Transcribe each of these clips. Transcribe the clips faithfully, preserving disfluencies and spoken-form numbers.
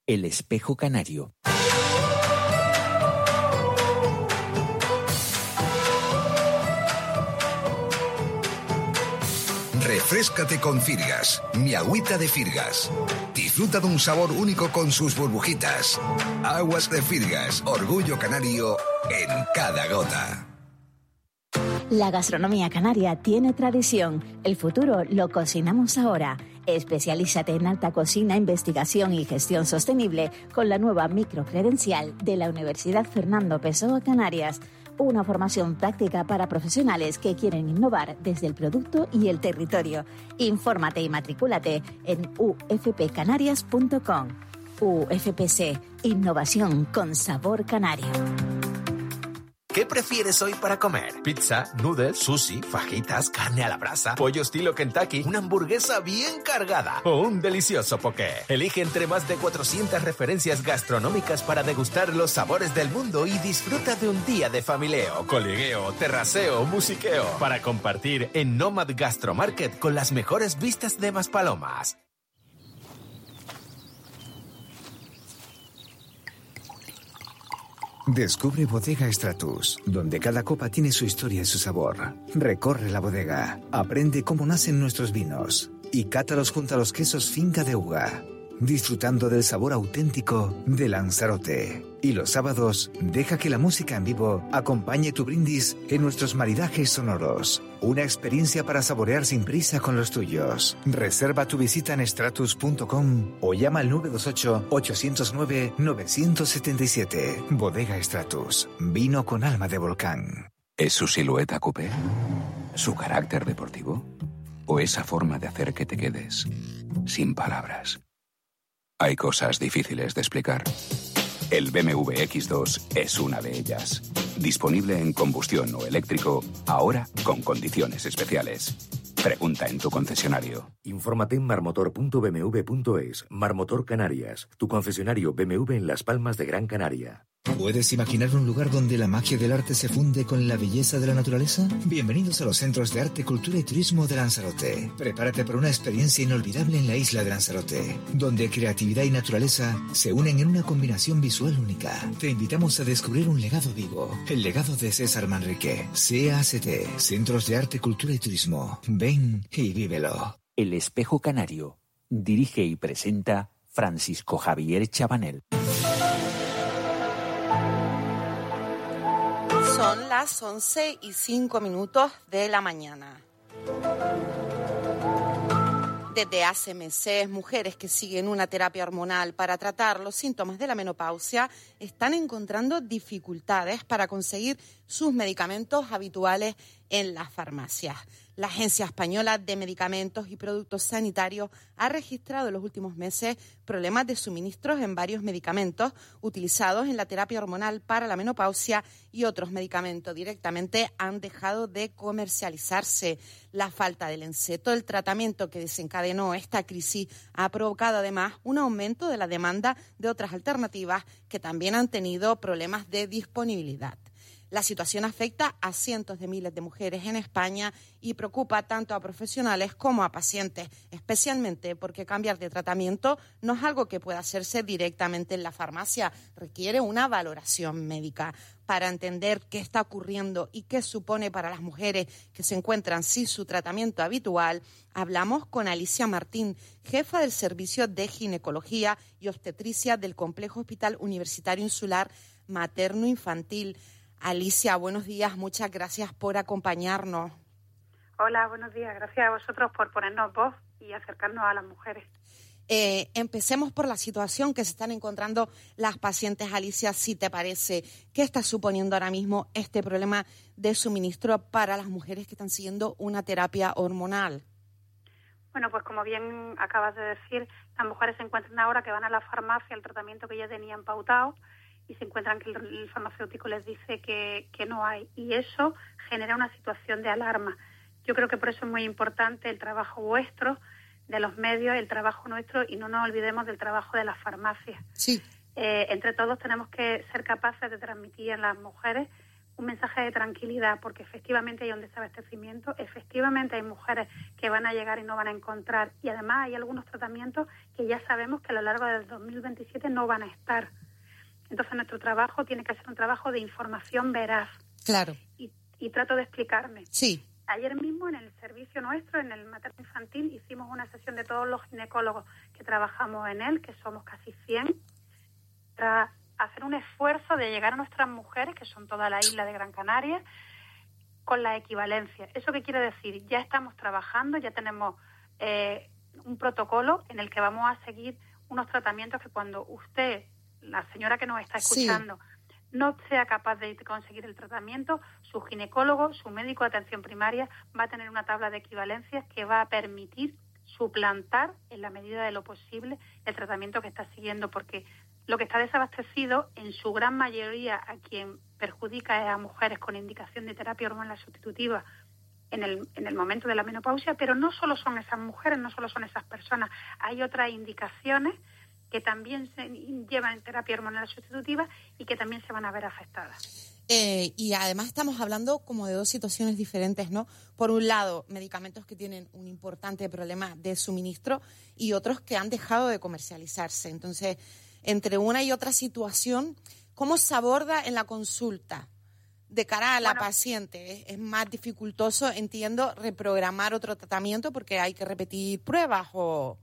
El espejo canario. Refréscate con Firgas, mi agüita de Firgas. Disfruta de un sabor único con sus burbujitas. Aguas de Firgas, orgullo canario en cada gota. La gastronomía canaria tiene tradición. El futuro lo cocinamos ahora. Especialízate en alta cocina, investigación y gestión sostenible con la nueva microcredencial de la Universidad Fernando Pessoa Canarias. Una formación práctica para profesionales que quieren innovar desde el producto y el territorio. Infórmate y matricúlate en u f p canarias punto com. U F P C, innovación con sabor canario. ¿Qué prefieres hoy para comer? ¿Pizza, noodles, sushi, fajitas, carne a la brasa, pollo estilo Kentucky, una hamburguesa bien cargada o un delicioso poké? Elige entre más de cuatrocientas referencias gastronómicas para degustar los sabores del mundo y disfruta de un día de familieo, coligueo, terraceo, musiqueo para compartir en Nomad Gastromarket con las mejores vistas de Maspalomas. Descubre Bodega Stratus, donde cada copa tiene su historia y su sabor. Recorre la bodega, aprende cómo nacen nuestros vinos y cátalos junto a los quesos Finca de Uga, disfrutando del sabor auténtico de Lanzarote. Y los sábados, deja que la música en vivo acompañe tu brindis en nuestros maridajes sonoros. Una experiencia para saborear sin prisa con los tuyos. Reserva tu visita en stratus punto com o llama al nueve dos ocho, ocho cero nueve, nueve siete siete. Bodega Stratus, vino con alma de volcán. ¿Es su silueta coupé? ¿Su carácter deportivo? ¿O esa forma de hacer que te quedes sin palabras? Hay cosas difíciles de explicar. El B M W X dos es una de ellas. Disponible en combustión o eléctrico, ahora con condiciones especiales. Pregunta en tu concesionario. Infórmate en marmotor punto b m w punto es. Marmotor Canarias, tu concesionario B M W en Las Palmas de Gran Canaria. ¿Puedes imaginar un lugar donde la magia del arte se funde con la belleza de la naturaleza? Bienvenidos a los Centros de Arte, Cultura y Turismo de Lanzarote. Prepárate para una experiencia inolvidable en la isla de Lanzarote, donde creatividad y naturaleza se unen en una combinación visual única. Te invitamos a descubrir un legado vivo, el legado de César Manrique. C A C T, Centros de Arte, Cultura y Turismo. Ven y vívelo. El espejo canario. Dirige y presenta Francisco Javier Chabanel. Son las once y cinco minutos de la mañana. Desde hace meses, mujeres que siguen una terapia hormonal para tratar los síntomas de la menopausia están encontrando dificultades para conseguir sus medicamentos habituales en las farmacias. La Agencia Española de Medicamentos y Productos Sanitarios ha registrado en los últimos meses problemas de suministros en varios medicamentos utilizados en la terapia hormonal para la menopausia y otros medicamentos directamente han dejado de comercializarse. La falta del enceto, el tratamiento que desencadenó esta crisis, ha provocado además un aumento de la demanda de otras alternativas que también han tenido problemas de disponibilidad. La situación afecta a cientos de miles de mujeres en España y preocupa tanto a profesionales como a pacientes, especialmente porque cambiar de tratamiento no es algo que pueda hacerse directamente en la farmacia, requiere una valoración médica. Para entender qué está ocurriendo y qué supone para las mujeres que se encuentran sin su tratamiento habitual, hablamos con Alicia Martín, jefa del Servicio de Ginecología y Obstetricia del Complejo Hospital Universitario Insular Materno-Infantil. Alicia, buenos días, muchas gracias por acompañarnos. Hola, buenos días, gracias a vosotros por ponernos voz y acercarnos a las mujeres. Eh, empecemos por la situación que se están encontrando las pacientes, Alicia, si te parece. ¿Qué está suponiendo ahora mismo este problema de suministro para las mujeres que están siguiendo una terapia hormonal? Bueno, pues como bien acabas de decir, las mujeres se encuentran ahora que van a la farmacia, el tratamiento que ya tenían pautado, y se encuentran que el, el farmacéutico les dice que, que no hay. Y eso genera una situación de alarma. Yo creo que por eso es muy importante el trabajo vuestro, de los medios, el trabajo nuestro, y no nos olvidemos del trabajo de las farmacias. Sí. Eh, entre todos tenemos que ser capaces de transmitir a las mujeres un mensaje de tranquilidad, porque efectivamente hay un desabastecimiento, efectivamente hay mujeres que van a llegar y no van a encontrar, y además hay algunos tratamientos que ya sabemos que a lo largo del dos mil veintisiete no van a estar. Entonces nuestro trabajo tiene que ser un trabajo de información veraz. Claro. Y, y trato de explicarme. Sí. Ayer mismo en el servicio nuestro, en el materno infantil, hicimos una sesión de todos los ginecólogos que trabajamos en él, que somos casi cien, para hacer un esfuerzo de llegar a nuestras mujeres, que son toda la isla de Gran Canaria, con la equivalencia. ¿Eso qué quiere decir? Ya estamos trabajando, ya tenemos eh, un protocolo en el que vamos a seguir unos tratamientos que cuando usted, la señora que nos está escuchando, sí, no sea capaz de conseguir el tratamiento, su ginecólogo, su médico de atención primaria va a tener una tabla de equivalencias que va a permitir suplantar, en la medida de lo posible, el tratamiento que está siguiendo, porque lo que está desabastecido, en su gran mayoría, a quien perjudica es a mujeres con indicación de terapia hormonal sustitutiva en el, en el momento de la menopausia, pero no solo son esas mujeres, no solo son esas personas, hay otras indicaciones que también se llevan terapia hormonal sustitutiva y que también se van a ver afectadas. Eh, y además estamos hablando como de dos situaciones diferentes, ¿no? Por un lado, medicamentos que tienen un importante problema de suministro y otros que han dejado de comercializarse. Entonces, entre una y otra situación, ¿cómo se aborda en la consulta de cara a la bueno, paciente? ¿Es, es más dificultoso, entiendo, reprogramar otro tratamiento porque hay que repetir pruebas o,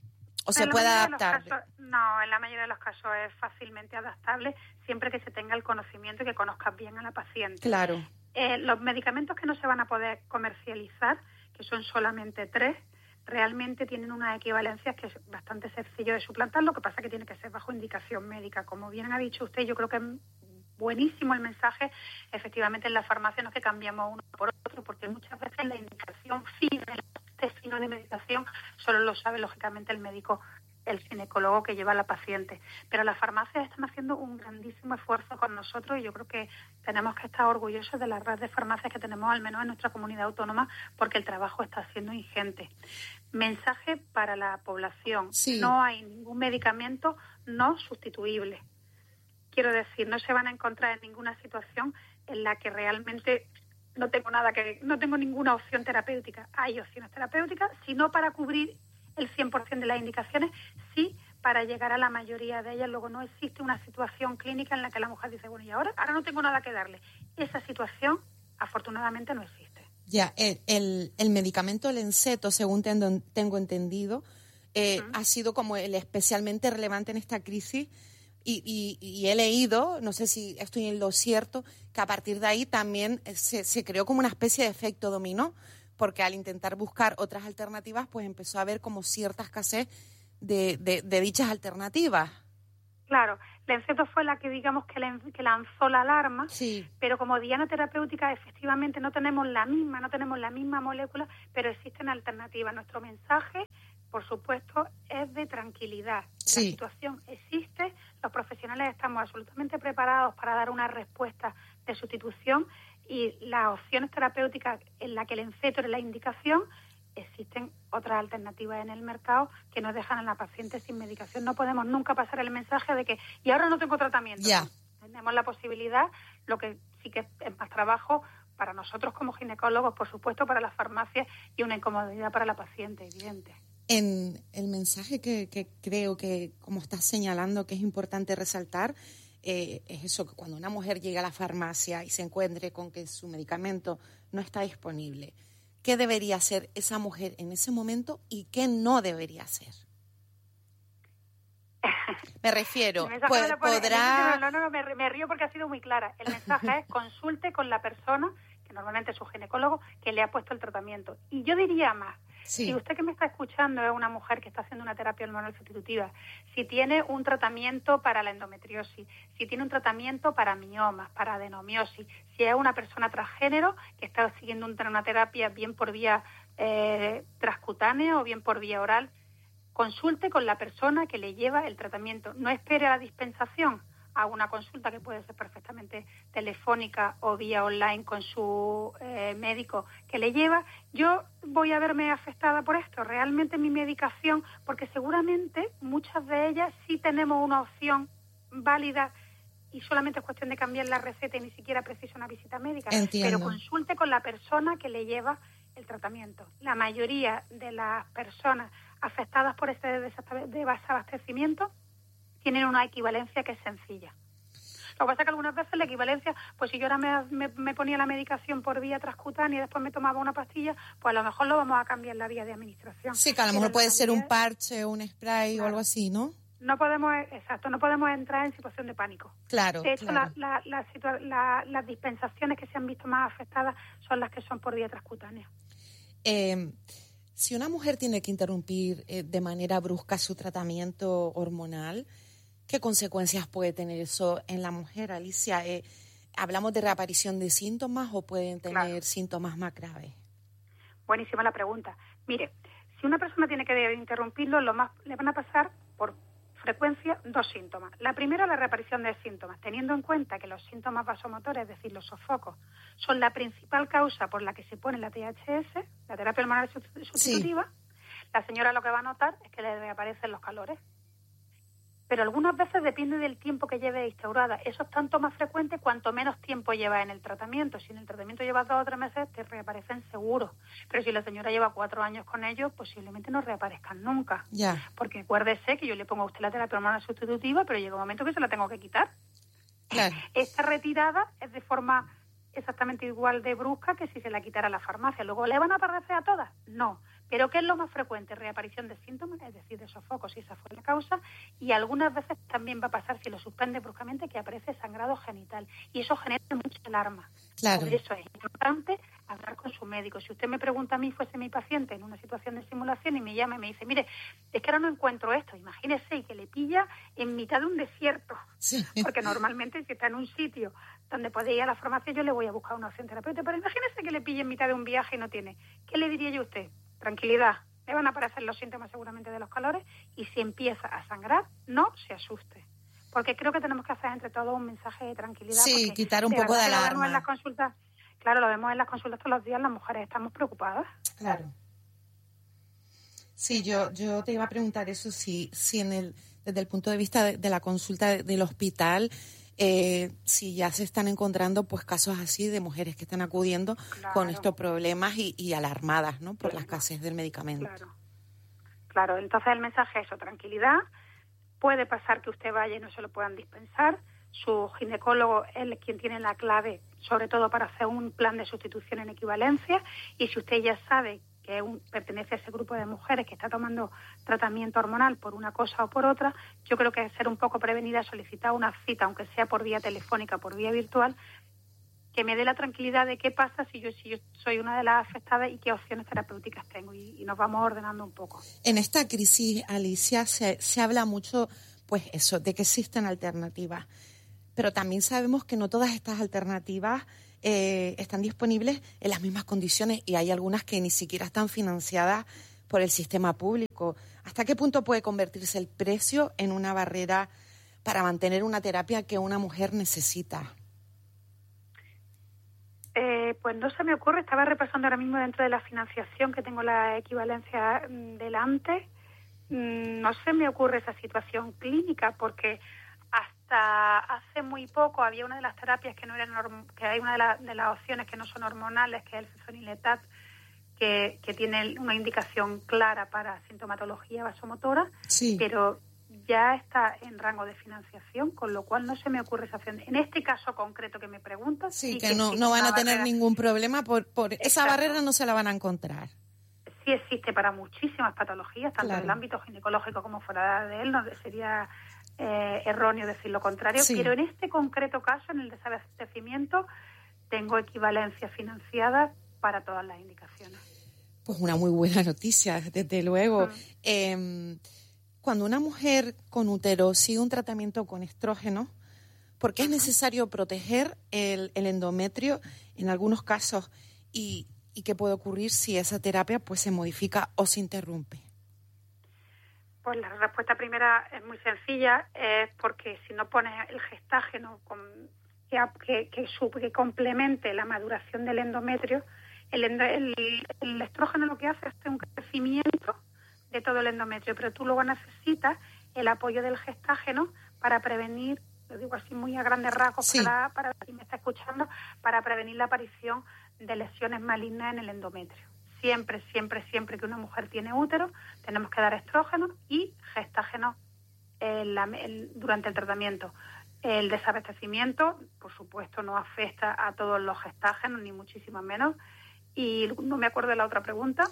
o se puede adaptar? Casos, no, en la mayoría de los casos es fácilmente adaptable siempre que se tenga el conocimiento y que conozcas bien a la paciente. Claro. Eh, los medicamentos que no se van a poder comercializar, que son solamente tres, realmente tienen unas equivalencias que es bastante sencillo de suplantar, lo que pasa que tiene que ser bajo indicación médica. Como bien ha dicho usted, yo creo que es buenísimo el mensaje. Efectivamente, en la farmacia no es que cambiamos uno por otro, porque muchas veces la indicación fina, el destino de medicación, solo lo sabe, lógicamente, el médico, el ginecólogo que lleva a la paciente. Pero las farmacias están haciendo un grandísimo esfuerzo con nosotros y yo creo que tenemos que estar orgullosos de la red de farmacias que tenemos, al menos en nuestra comunidad autónoma, porque el trabajo está siendo ingente. Mensaje para la población. Sí. No hay ningún medicamento no sustituible. Quiero decir, no se van a encontrar en ninguna situación en la que realmente no tengo nada que, no tengo ninguna opción terapéutica. Hay opciones terapéuticas, sino para cubrir el cien por ciento de las indicaciones, sí, para llegar a la mayoría de ellas. Luego no existe una situación clínica en la que la mujer dice, bueno, y ahora, ahora no tengo nada que darle. Esa situación, afortunadamente, no existe. Ya, el, el, el medicamento Lenceto, según tengo, tengo entendido, eh, uh-huh. ha sido como el especialmente relevante en esta crisis y, y, y he leído, no sé si estoy en lo cierto, que a partir de ahí también se, se creó como una especie de efecto dominó, porque al intentar buscar otras alternativas, pues empezó a haber como cierta escasez de, de, de dichas alternativas. Claro, Lenceto fue la que digamos que, le, que lanzó la alarma, sí. Pero como diana terapéutica efectivamente no tenemos la misma, no tenemos la misma molécula, pero existen alternativas. Nuestro mensaje, por supuesto, es de tranquilidad. Sí. La situación existe, los profesionales estamos absolutamente preparados para dar una respuesta de sustitución y las opciones terapéuticas en las que el Lenceto es la indicación, existen otras alternativas en el mercado que nos dejan a la paciente sin medicación. No podemos nunca pasar el mensaje de que y ahora no tengo tratamiento. Ya. Tenemos la posibilidad, lo que sí que es más trabajo para nosotros como ginecólogos, por supuesto, para las farmacias y una incomodidad para la paciente, evidente. En el mensaje que, que creo que, como estás señalando, que es importante resaltar, eh, es eso, que cuando una mujer llega a la farmacia y se encuentre con que su medicamento no está disponible, ¿qué debería hacer esa mujer en ese momento y qué no debería hacer? Me refiero, pues, podrá... No, no, no, me, me río porque ha sido muy clara. El mensaje es consulte con la persona, que normalmente es su ginecólogo, que le ha puesto el tratamiento. Y yo diría más, sí. Si usted que me está escuchando es una mujer que está haciendo una terapia hormonal sustitutiva, si tiene un tratamiento para la endometriosis, si tiene un tratamiento para miomas, para adenomiosis, si es una persona transgénero que está siguiendo una terapia bien por vía eh, transcutánea o bien por vía oral, consulte con la persona que le lleva el tratamiento. No espere a la dispensación, a una consulta que puede ser perfectamente telefónica o vía online con su eh, médico que le lleva. Yo voy a verme afectada por esto, realmente mi medicación, porque seguramente muchas de ellas sí tenemos una opción válida y solamente es cuestión de cambiar la receta y ni siquiera precisa una visita médica. Entiendo. Pero consulte con la persona que le lleva el tratamiento. La mayoría de las personas afectadas por este desabastecimiento tienen una equivalencia que es sencilla. Lo que pasa es que algunas veces la equivalencia, pues si yo ahora me, me, me ponía la medicación por vía transcutánea y después me tomaba una pastilla, pues a lo mejor lo vamos a cambiar la vía de administración. Sí, que a lo mejor puede ser un parche, un spray claro. o algo así, ¿no? No podemos, exacto, no podemos entrar en situación de pánico. Claro, De hecho, claro. La, la, la, la, las dispensaciones que se han visto más afectadas son las que son por vía transcutánea. Eh, si una mujer tiene que interrumpir eh, de manera brusca su tratamiento hormonal, ¿qué consecuencias puede tener eso en la mujer, Alicia? Eh, ¿Hablamos de reaparición de síntomas o pueden tener claro. síntomas más graves? Buenísima la pregunta. Mire, si una persona tiene que interrumpirlo, lo más le van a pasar por frecuencia dos síntomas. La primera, la reaparición de síntomas, teniendo en cuenta que los síntomas vasomotores, es decir, los sofocos, son la principal causa por la que se pone la T H S, la terapia hormonal sustitutiva, sí. La señora lo que va a notar es que le reaparecen los calores. Pero algunas veces depende del tiempo que lleve instaurada. Eso es tanto más frecuente cuanto menos tiempo lleva en el tratamiento. Si en el tratamiento lleva dos o tres meses, te reaparecen seguro. Pero si la señora lleva cuatro años con ellos, posiblemente no reaparezcan nunca. Ya. Porque acuérdese que yo le pongo a usted la terapia hormonal sustitutiva, pero llega un momento que se la tengo que quitar. Claro. Esta retirada es de forma exactamente igual de brusca que si se la quitara a la farmacia. Luego, ¿le van a aparecer a todas? No. Pero ¿qué es lo más frecuente? Reaparición de síntomas, es decir, de sofocos, si esa fue la causa, y algunas veces también va a pasar, si lo suspende bruscamente, que aparece sangrado genital, y eso genera mucha alarma. Claro. Por eso es importante hablar con su médico. Si usted me pregunta a mí, fuese mi paciente en una situación de simulación y me llama y me dice, mire, es que ahora no encuentro esto, imagínese, y que le pilla en mitad de un desierto, sí. Porque normalmente si está en un sitio donde puede ir a la farmacia, yo le voy a buscar una opción terapéutica, pero imagínese que le pille en mitad de un viaje y no tiene. ¿Qué le diría yo a usted? Tranquilidad, le van a aparecer los síntomas seguramente de los calores y si empieza a sangrar, no se asuste. Porque creo que tenemos que hacer entre todos un mensaje de tranquilidad. Sí, quitar un poco de alarma. Lo vemos en las consultas, claro, lo vemos en las consultas todos los días, las mujeres estamos preocupadas. Claro. Sí, yo yo te iba a preguntar eso, si, si en el desde el punto de vista de, de la consulta de, del hospital, Eh, si ya se están encontrando pues casos así de mujeres que están acudiendo claro. con estos problemas y, y alarmadas, ¿no? Por claro. la escasez del medicamento. Claro. Claro, entonces el mensaje es eso, tranquilidad. Puede pasar que usted vaya y no se lo puedan dispensar. Su ginecólogo es quien tiene la clave, sobre todo para hacer un plan de sustitución en equivalencia. Y si usted ya sabe que un, pertenece a ese grupo de mujeres que está tomando tratamiento hormonal por una cosa o por otra, yo creo que ser un poco prevenida, solicitar una cita, aunque sea por vía telefónica, por vía virtual, que me dé la tranquilidad de qué pasa si yo, si yo soy una de las afectadas y qué opciones terapéuticas tengo, y, y nos vamos ordenando un poco. En esta crisis, Alicia, se, se habla mucho, pues eso, de que existen alternativas, pero también sabemos que no todas estas alternativas Eh, están disponibles en las mismas condiciones y hay algunas que ni siquiera están financiadas por el sistema público. ¿Hasta qué punto puede convertirse el precio en una barrera para mantener una terapia que una mujer necesita? Eh, pues no se me ocurre, estaba repasando ahora mismo dentro de la financiación, que tengo la equivalencia delante, no se me ocurre esa situación clínica, porque hasta hace muy poco había una de las terapias que no eran norm- que hay una de, la, de las opciones que no son hormonales, que es el fezoniletat, que, que tiene una indicación clara para sintomatología vasomotora, sí. pero ya está en rango de financiación, con lo cual no se me ocurre esa opción. En este caso concreto que me preguntas... Sí, sí que, que no, no van a tener barrera. ningún problema, por, por esa Exacto. barrera no se la van a encontrar. Sí existe para muchísimas patologías, tanto Claro. en el ámbito ginecológico como fuera de él, no sería eh, erróneo decir lo contrario, Sí. pero en este concreto caso, en el desabastecimiento, tengo equivalencia financiada para todas las indicaciones. Pues una muy buena noticia, desde luego. Mm. Eh, cuando una mujer con útero sigue un tratamiento con estrógeno, ¿por qué es necesario proteger el, el endometrio en algunos casos? Y, ¿Y qué puede ocurrir si esa terapia pues se modifica o se interrumpe? Pues la respuesta primera es muy sencilla, es porque si no pones el gestágeno con, que, que, que, sub, que complemente la maduración del endometrio, el, endo, el, el estrógeno lo que hace es un crecimiento de todo el endometrio, pero tú luego necesitas el apoyo del gestágeno para prevenir lo digo así muy a grandes rasgos sí. para, para quien me está escuchando, para prevenir la aparición de lesiones malignas en el endometrio. Siempre, siempre, siempre que una mujer tiene útero, tenemos que dar estrógenos y gestágenos en la, en, durante el tratamiento. El desabastecimiento, por supuesto, no afecta a todos los gestágenos, ni muchísimo menos. Y no me acuerdo de la otra pregunta.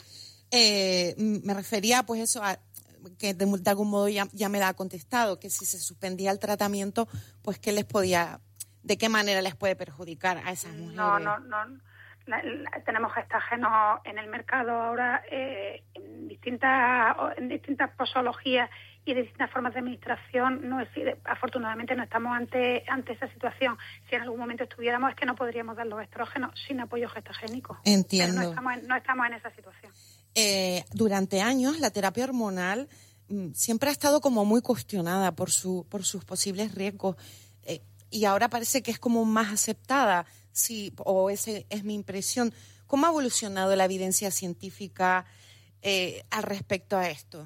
Eh, me refería, pues eso, a que de, de algún modo ya, ya me la ha contestado, que si se suspendía el tratamiento, pues qué les podía, de qué manera les puede perjudicar a esas mujeres. No, no, no. La, la, tenemos gestágenos en el mercado ahora eh, en distintas en distintas posologías y de distintas formas de administración. No es, afortunadamente no estamos ante ante esa situación. Si en algún momento estuviéramos, es que no podríamos dar los estrógenos sin apoyo gestagénico. Entiendo. Pero no estamos en, no estamos en esa situación. Eh, durante años la terapia hormonal mm, siempre ha estado como muy cuestionada por su por sus posibles riesgos eh, y ahora parece que es como más aceptada, sí, o esa es mi impresión. ¿Cómo ha evolucionado la evidencia científica eh, al respecto a esto?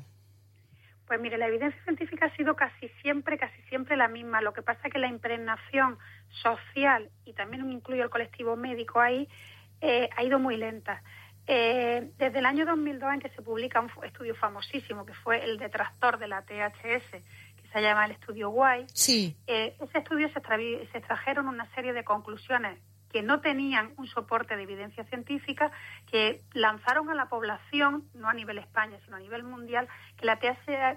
Pues mire, la evidencia científica ha sido casi siempre, casi siempre la misma. Lo que pasa es que la impregnación social, y también incluyo el colectivo médico ahí, eh, ha ido muy lenta. Eh, desde el año dos mil dos, en que se publica un estudio famosísimo, que fue el detractor de la T H S, que se llama el estudio White, sí. eh, ese estudio se, extravi- se extrajeron una serie de conclusiones que no tenían un soporte de evidencia científica, que lanzaron a la población, no a nivel España, sino a nivel mundial, que la T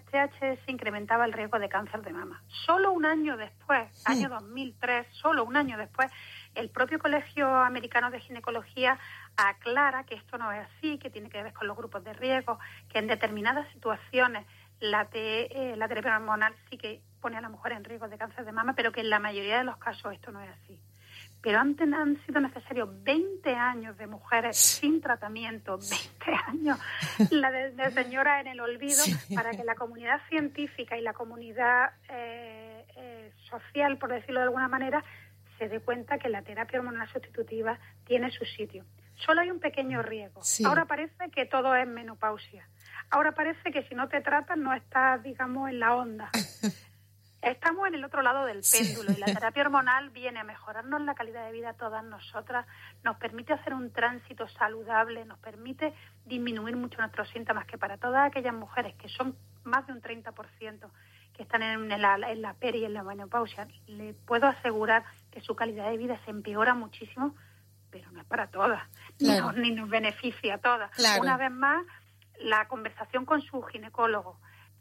H S incrementaba el riesgo de cáncer de mama. Solo un año después, sí. año dos mil tres, solo un año después, el propio Colegio Americano de Ginecología aclara que esto no es así, que tiene que ver con los grupos de riesgo, que en determinadas situaciones la, te, eh, la terapia hormonal sí que pone a la mujer en riesgo de cáncer de mama, pero que en la mayoría de los casos esto no es así. Pero antes han sido necesarios veinte años de mujeres sin tratamiento, veinte años, la de, de señora en el olvido, sí. para que la comunidad científica y la comunidad eh, eh, social, por decirlo de alguna manera, se dé cuenta que la terapia hormonal sustitutiva tiene su sitio. Solo hay un pequeño riesgo. Sí. Ahora parece que todo es menopausia. Ahora parece que si no te tratas no estás, digamos, en la onda. Estamos en el otro lado del péndulo, sí. y la terapia hormonal viene a mejorarnos la calidad de vida a todas nosotras, nos permite hacer un tránsito saludable, nos permite disminuir mucho nuestros síntomas, que para todas aquellas mujeres, que son más de un treinta por ciento, que están en la, en la peri y en la menopausia, le puedo asegurar que su calidad de vida se empeora muchísimo, pero no es para todas, claro. ni, nos, ni nos beneficia a todas. Claro. Una vez más, la conversación con su ginecólogo,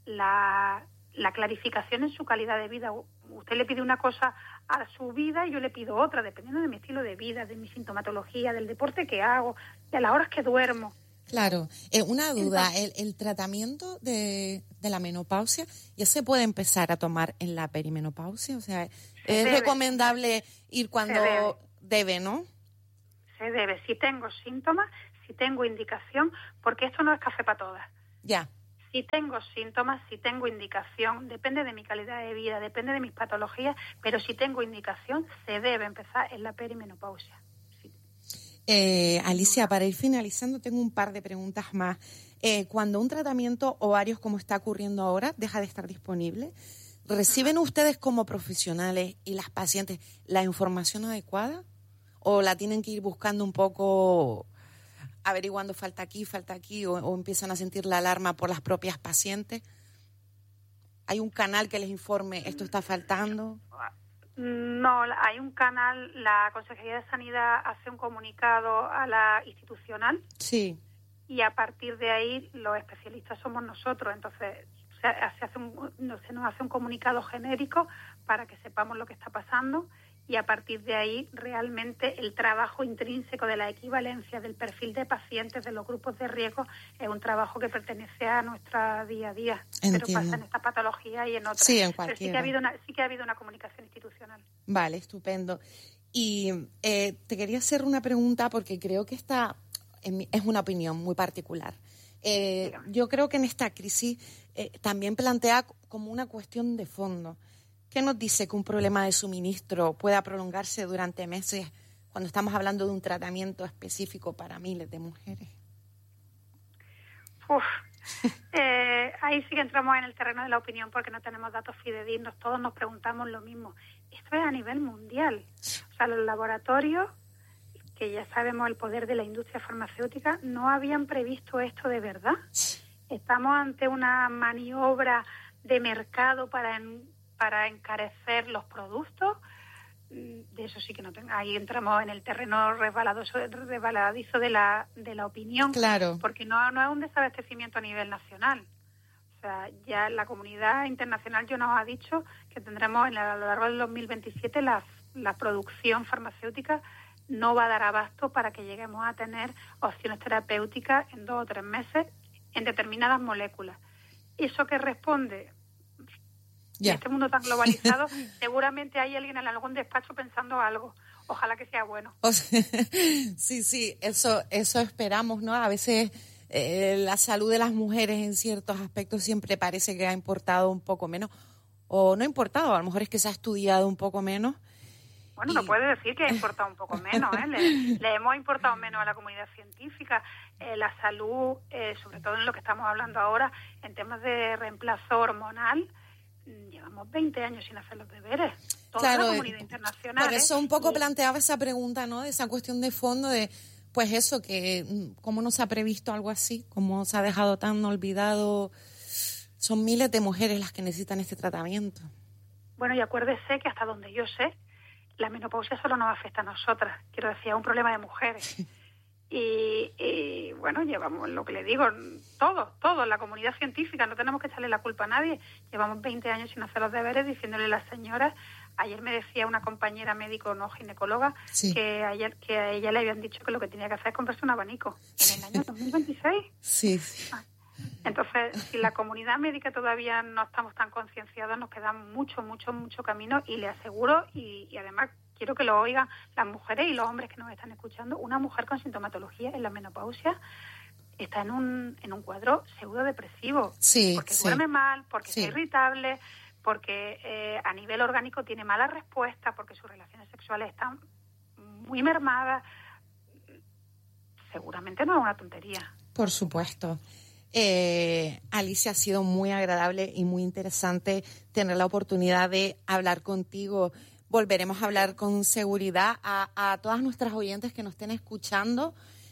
la... la clarificación en su calidad de vida. Usted le pide una cosa a su vida y yo le pido otra, dependiendo de mi estilo de vida, de mi sintomatología, del deporte que hago, de las horas que duermo. Claro. Eh, una duda, ¿el, el tratamiento de, de la menopausia ya se puede empezar a tomar en la perimenopausia? O sea, ¿es debe. recomendable ir cuando debe. debe, no? Se debe. Si tengo síntomas, si tengo indicación, porque esto no es café para todas. Ya. Si tengo síntomas, si tengo indicación, depende de mi calidad de vida, depende de mis patologías, pero si tengo indicación, se debe empezar en la perimenopausia. Sí. Eh, Alicia, para ir finalizando, tengo un par de preguntas más. Eh, cuando un tratamiento o varios, como está ocurriendo ahora, deja de estar disponible, ¿reciben ustedes como profesionales y las pacientes la información adecuada? ¿O la tienen que ir buscando un poco, averiguando falta aquí, falta aquí, o, o empiezan a sentir la alarma por las propias pacientes? ¿Hay un canal que les informe esto está faltando? No, hay un canal, la Consejería de Sanidad hace un comunicado a la institucional. Sí. Y a partir de ahí los especialistas somos nosotros, entonces se, hace un, se nos hace un comunicado genérico para que sepamos lo que está pasando. Y a partir de ahí, realmente, el trabajo intrínseco de la equivalencia del perfil de pacientes de los grupos de riesgo es un trabajo que pertenece a nuestro día a día. Entiendo. Pero pasa en esta patología y en otras. Sí, en Pero sí que ha habido una, sí que ha habido una comunicación institucional. Vale, estupendo. Y eh, te quería hacer una pregunta porque creo que esta es una opinión muy particular. Eh, yo creo que en esta crisis eh, también plantea como una cuestión de fondo. ¿Qué nos dice que un problema de suministro pueda prolongarse durante meses cuando estamos hablando de un tratamiento específico para miles de mujeres? Uf, eh, ahí sí que entramos en el terreno de la opinión porque no tenemos datos fidedignos, todos nos preguntamos lo mismo. Esto es a nivel mundial. O sea, los laboratorios, que ya sabemos el poder de la industria farmacéutica, no habían previsto esto de verdad. Estamos ante una maniobra de mercado para, en, para encarecer los productos. De eso sí que no tengo. Ahí entramos en el terreno resbaladizo, resbaladizo de la de la opinión, claro, porque no no es un desabastecimiento a nivel nacional. O sea, ya la comunidad internacional ya nos ha dicho que tendremos en, a lo largo del dos mil veintisiete la la producción farmacéutica no va a dar abasto para que lleguemos a tener opciones terapéuticas en dos o tres meses en determinadas moléculas. ¿Eso qué responde? Yeah. En este mundo tan globalizado, seguramente hay alguien en algún despacho pensando algo. Ojalá que sea bueno. O sea, sí, sí, eso, eso esperamos, ¿no? A veces eh, la salud de las mujeres en ciertos aspectos siempre parece que ha importado un poco menos, o no ha importado, a lo mejor es que se ha estudiado un poco menos. Bueno, y... no puede decir que ha importado un poco menos, ¿eh? Le, le hemos importado menos a la comunidad científica. Eh, la salud, eh, sobre todo en lo que estamos hablando ahora, en temas de reemplazo hormonal, llevamos veinte años sin hacer los deberes. Toda claro, la comunidad internacional. Por eso un poco y... planteaba esa pregunta, ¿no? De esa cuestión de fondo de, pues eso, que cómo no se ha previsto algo así, cómo se ha dejado tan olvidado. Son miles de mujeres las que necesitan este tratamiento. Bueno, y acuérdese que hasta donde yo sé, la menopausia solo nos afecta a nosotras. Quiero decir, es un problema de mujeres. Y, y bueno, llevamos lo que le digo, todos, todos, la comunidad científica, no tenemos que echarle la culpa a nadie. Llevamos veinte años sin hacer los deberes, diciéndole a las señoras. Ayer me decía una compañera médico, no ginecóloga, sí, que ayer que a ella le habían dicho que lo que tenía que hacer es comprarse un abanico en el año dos mil veintiséis. Sí, sí. Entonces, si la comunidad médica todavía no estamos tan concienciados, nos queda mucho, mucho, mucho camino, y le aseguro, y, y además quiero que lo oigan las mujeres y los hombres que nos están escuchando, una mujer con sintomatología en la menopausia está en un en un cuadro pseudodepresivo, sí, porque sí. duerme mal, porque sí. está irritable, porque eh, a nivel orgánico tiene mala respuesta, porque sus relaciones sexuales están muy mermadas. Seguramente no es una tontería. Por supuesto. Eh, Alicia, ha sido muy agradable y muy interesante tener la oportunidad de hablar contigo. Volveremos a hablar con seguridad. A, a todas nuestras oyentes que nos estén escuchando,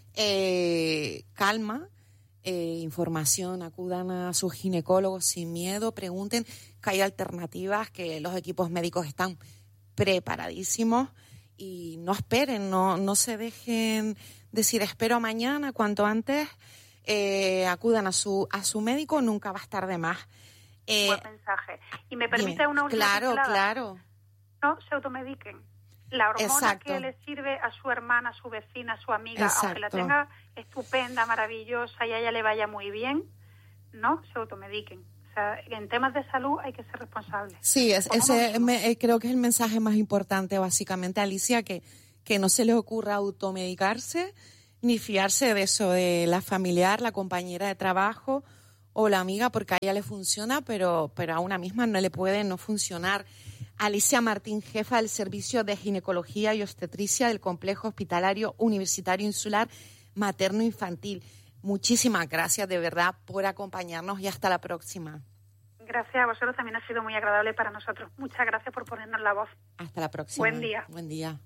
eh, calma, eh, información, acudan a sus ginecólogos sin miedo, pregunten que hay alternativas, que los equipos médicos están preparadísimos, y no esperen, no, no se dejen decir espero mañana, cuanto antes eh, acudan a su a su médico, nunca va a estar de más. Eh, Buen mensaje. Y me permite bien, una última Claro, pincelada. claro. No se automediquen. La hormona Exacto. que le sirve a su hermana, a su vecina, a su amiga, Exacto. aunque la tenga estupenda, maravillosa y a ella le vaya muy bien, no se automediquen. O sea, en temas de salud hay que ser responsables. Sí, es, ese me, eh, creo que es el mensaje más importante, básicamente, Alicia, que, que no se les ocurra automedicarse ni fiarse de eso, de la familiar, la compañera de trabajo o la amiga, porque a ella le funciona, pero, pero a una misma no le puede no funcionar. Alicia Martín, jefa del Servicio de Ginecología y Obstetricia del Complejo Hospitalario Universitario Insular Materno Infantil. Muchísimas gracias de verdad por acompañarnos y hasta la próxima. Gracias a vosotros, también ha sido muy agradable para nosotros. Muchas gracias por ponernos la voz. Hasta la próxima. Buen día. Buen día.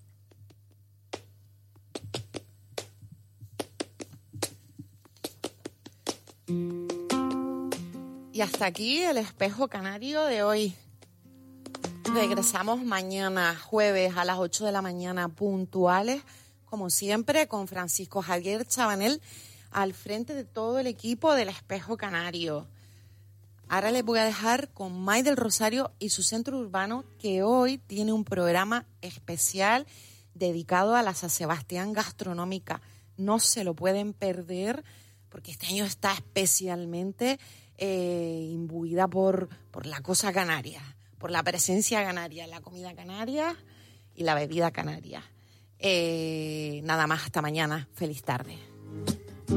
Y hasta aquí el espejo canario de hoy. Regresamos mañana, jueves, a las ocho de la mañana, puntuales, como siempre, con Francisco Javier Chabanel al frente de todo el equipo del Espejo Canario. Ahora les voy a dejar con May del Rosario y su centro urbano, que hoy tiene un programa especial dedicado a la San Sebastián gastronómica. No se lo pueden perder, porque este año está especialmente eh, imbuida por, por la cosa canaria, por la presencia canaria, la comida canaria y la bebida canaria. Eh, nada más, hasta mañana. Feliz tarde.